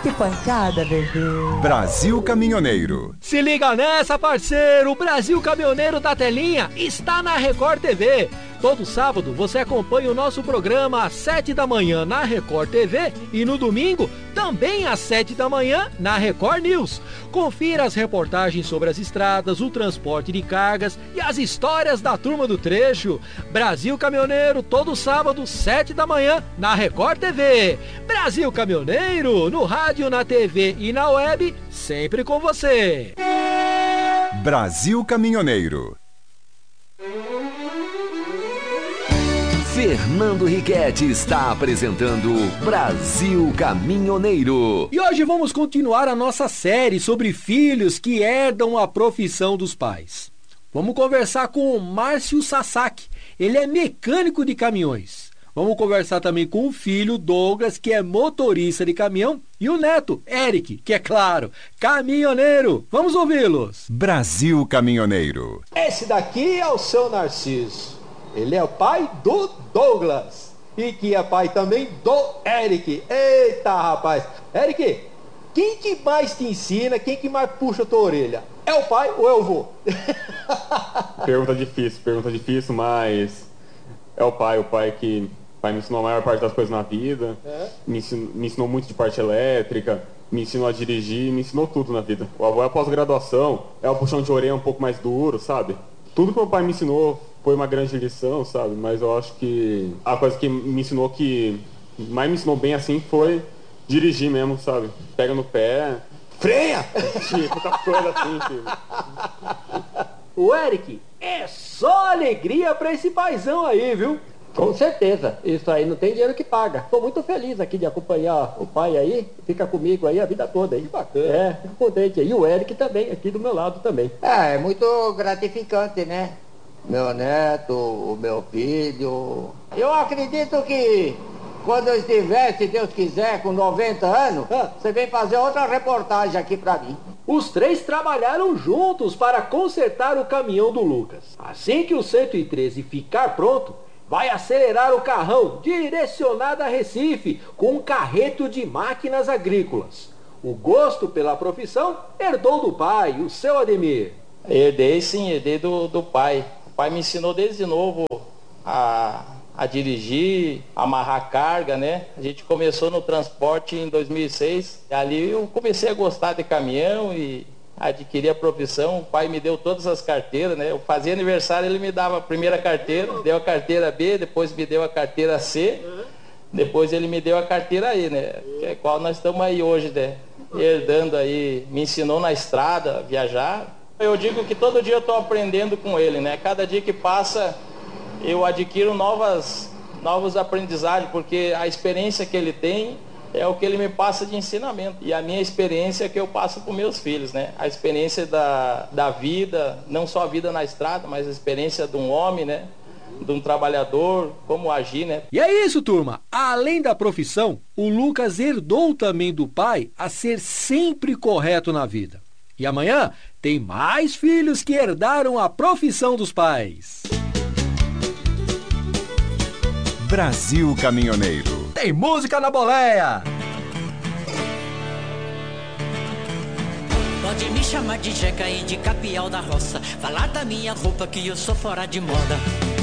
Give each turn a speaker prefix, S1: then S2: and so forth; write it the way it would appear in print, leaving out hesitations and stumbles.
S1: Que pancada, bebê.
S2: Brasil Caminhoneiro.
S3: Se liga nessa, parceiro! O Brasil Caminhoneiro da Telinha está na Record TV. Todo sábado você acompanha o nosso programa às 7 da manhã na Record TV e no domingo também às 7 da manhã na Record News. Confira as reportagens sobre as estradas, o transporte de cargas e as histórias da turma do trecho. Brasil Caminhoneiro, todo sábado, 7 da manhã na Record TV. Brasil Caminhoneiro, no rádio, na TV e na web, sempre com você.
S2: Brasil Caminhoneiro.
S4: Fernando Riquetti está apresentando Brasil Caminhoneiro.
S3: E hoje vamos continuar a nossa série sobre filhos que herdam a profissão dos pais. Vamos conversar com o Márcio Sasaki. Ele é mecânico de caminhões. Vamos conversar também com o filho, Douglas, que é motorista de caminhão, e o neto, Eric, que é claro, caminhoneiro. Vamos ouvi-los.
S2: Brasil Caminhoneiro.
S5: Esse daqui é o seu Narciso. Ele é o pai do Douglas e que é pai também do Eric. Eita, rapaz. Eric, quem que mais te ensina, quem que mais puxa a tua orelha? É o pai ou é o vô?
S6: Pergunta difícil, mas é o pai que me ensinou a maior parte das coisas na vida, me ensinou muito de parte elétrica, me ensinou a dirigir, me ensinou tudo na vida. O avô é a pós-graduação, é o puxão de orelha um pouco mais duro, sabe? Tudo que meu pai me ensinou foi uma grande lição, sabe? Mas eu acho que a coisa que mais me ensinou bem assim foi dirigir mesmo, sabe? Pega no pé, freia! Muita coisa assim, filho.
S3: O Eric, é só alegria pra esse paizão aí, viu?
S7: Com certeza, isso aí não tem dinheiro que paga. Estou muito feliz aqui de acompanhar o pai aí, fica comigo aí a vida toda aí. Que bacana. Fico contente. E o Eric também, aqui do meu lado também.
S8: É muito gratificante, né? Meu neto, o meu filho. Eu acredito que quando eu estiver, se Deus quiser, com 90 anos, você vem fazer outra reportagem aqui pra mim.
S3: Os três trabalharam juntos para consertar o caminhão do Lucas. Assim que o 113 ficar pronto, vai acelerar o carrão direcionado a Recife com um carreto de máquinas agrícolas. O gosto pela profissão herdou do pai, o seu Ademir.
S9: Herdei do pai. O pai me ensinou desde novo a dirigir, amarrar carga, né? A gente começou no transporte em 2006. Ali eu comecei a gostar de caminhão e adquiri a profissão. O pai me deu todas as carteiras, né? Eu fazia aniversário, ele me dava a primeira carteira, deu a carteira B, depois me deu a carteira C, depois ele me deu a carteira E, né? Que é qual nós estamos aí hoje, né? Herdando aí, me ensinou na estrada a viajar. Eu digo que todo dia eu estou aprendendo com ele, né? Cada dia que passa eu adquiro novos aprendizagens, porque a experiência que ele tem é o que ele me passa de ensinamento. E a minha experiência é que eu passo para os meus filhos, né? A experiência da vida, não só a vida na estrada, mas a experiência de um homem, né? De um trabalhador, como agir, né?
S3: E é isso, turma. Além da profissão, o Lucas herdou também do pai a ser sempre correto na vida. E amanhã tem mais filhos que herdaram a profissão dos pais.
S2: Brasil Caminhoneiro.
S3: Tem música na boleia!
S10: Pode me chamar de Jeca e de Capial da Roça, falar da minha roupa que eu sou fora de moda.